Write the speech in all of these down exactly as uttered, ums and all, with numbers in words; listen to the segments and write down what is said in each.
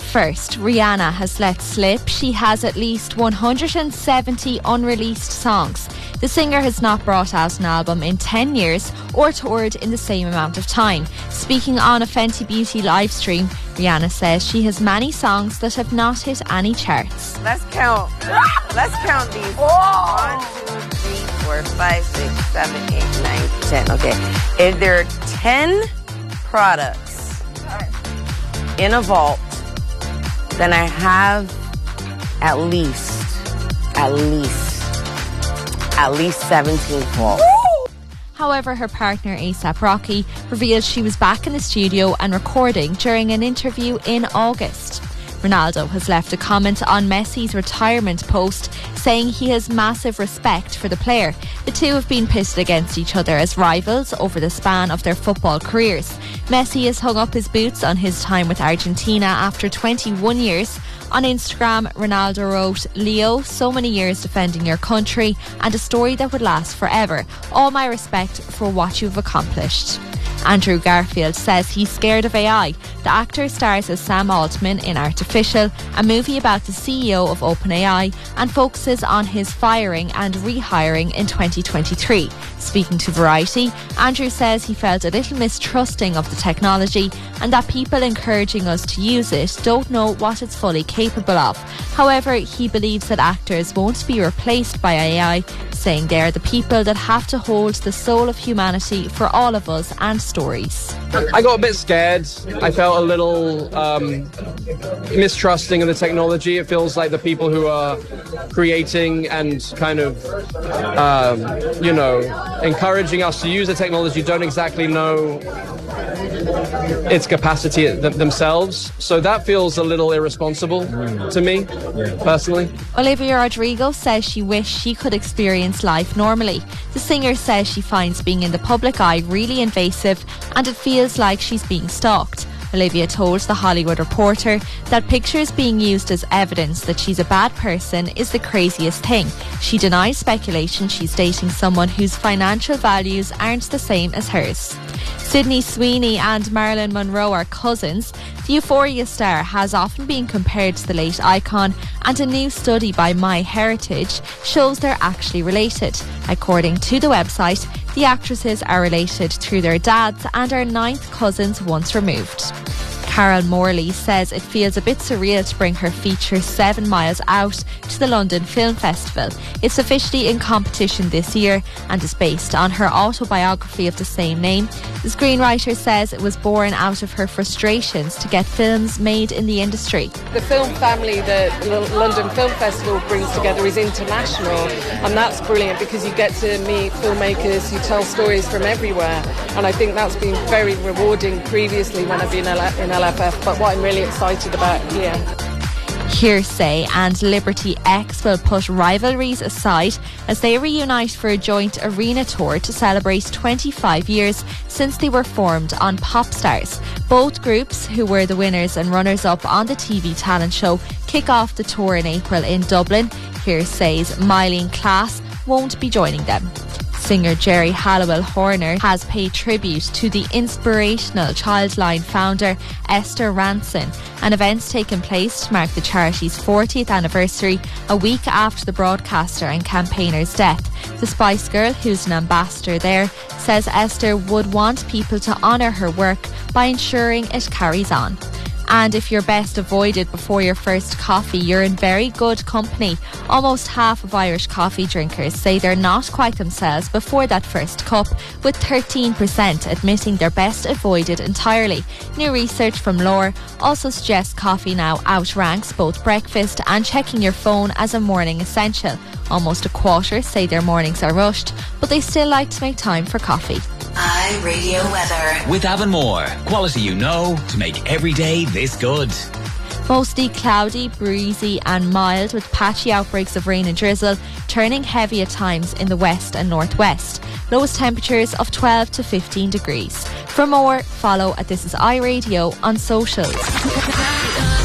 First, Rihanna has let slip she has at least one hundred seventy unreleased songs. The singer has not brought out an album in ten years or toured in the same amount of time. Speaking on a Fenty Beauty live stream, Rihanna says she has many songs that have not hit any charts. Let's count. Let's count these. One, two, three, four, five, six, seven, eight, nine, ten. Okay. If there are ten products in a vault, then I have at least, at least, at least seventeen vaults. However, her partner A$AP Rocky revealed she was back in the studio and recording during an interview in August. Ronaldo has left a comment on Messi's retirement post saying he has massive respect for the player. The two have been pitted against each other as rivals over the span of their football careers. Messi has hung up his boots on his time with Argentina after twenty-one years. On Instagram, Ronaldo wrote, "Leo, so many years defending your country and a story that would last forever. All my respect for what you've accomplished." Andrew Garfield says he's scared of A I. The actor stars as Sam Altman in Artificial, a movie about the C E O of OpenAI, and focuses on his firing and rehiring in twenty twenty-three. Speaking to Variety, Andrew says he felt a little mistrusting of the technology and that people encouraging us to use it don't know what it's fully capable of. However, he believes that actors won't be replaced by A I, saying they are the people that have to hold the soul of humanity for all of us and stories. I got a bit scared. I felt a little um, mistrusting of the technology. It feels like the people who are creating and kind of, um, you know, encouraging us to use the technology don't exactly know its capacity th- themselves. So that feels a little irresponsible to me, personally. Olivia Rodrigo says she wished she could experience life normally. The singer says she finds being in the public eye really invasive and it feels like she's being stalked. Olivia told The Hollywood Reporter that pictures being used as evidence that she's a bad person is the craziest thing. She denies speculation she's dating someone whose financial values aren't the same as hers. Sydney Sweeney and Marilyn Monroe are cousins. The Euphoria star has often been compared to the late icon, and a new study by MyHeritage shows they're actually related. According to the website, the actresses are related through their dads and are ninth cousins once removed. Carol Morley says it feels a bit surreal to bring her feature Seven Miles Out to the London Film Festival. It's officially in competition this year and is based on her autobiography of the same name. The screenwriter says it was born out of her frustrations to get films made in the industry. The film family that L- London Film Festival brings together is international, and that's brilliant because you get to meet filmmakers who tell stories from everywhere, and I think that's been very rewarding previously when I've been in L F F, but what I'm really excited about here. Hearsay and Liberty X will put rivalries aside as they reunite for a joint arena tour to celebrate twenty-five years since they were formed on Popstars. Both groups, who were the winners and runners-up on the T V talent show, kick off the tour in April in Dublin. Hearsay's Mylene Klass won't be joining them. Singer Jerry Halliwell Horner has paid tribute to the inspirational Childline founder Esther Ranson, an event's taken place to mark the charity's fortieth anniversary a week after the broadcaster and campaigner's death. The Spice Girl, who's an ambassador there, says Esther would want people to honour her work by ensuring it carries on. And if you're best avoided before your first coffee, you're in very good company. Almost half of Irish coffee drinkers say they're not quite themselves before that first cup, with thirteen percent admitting they're best avoided entirely. New research from Lore also suggests coffee now outranks both breakfast and checking your phone as a morning essential. Almost a quarter say their mornings are rushed, but they still like to make time for coffee. iRadio weather. With Avonmore. Quality you know to make every day this good. Mostly cloudy, breezy and mild with patchy outbreaks of rain and drizzle, turning heavy at times in the west and northwest. Lowest temperatures of twelve to fifteen degrees. For more, follow at This Is iRadio on socials.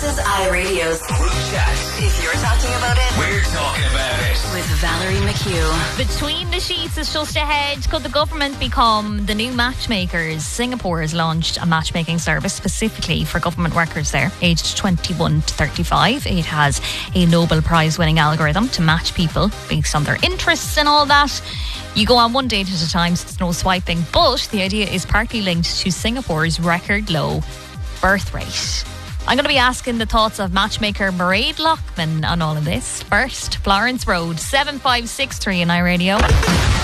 is iRadio's Group chat. If You're Talking About It, We're talking about it. with Valerie McHugh. Between the sheets is just ahead. Could the government become the new matchmakers? Singapore has launched a matchmaking service specifically for government workers there, aged twenty-one to thirty-five. It has a Nobel Prize winning algorithm to match people based on their interests and all that. You go on one date at a time, so it's no swiping, but the idea is partly linked to Singapore's record low birth rate. I'm going to be asking the thoughts of matchmaker Mairead Lockman on all of this. First, Florence Road, seven five six three in iRadio.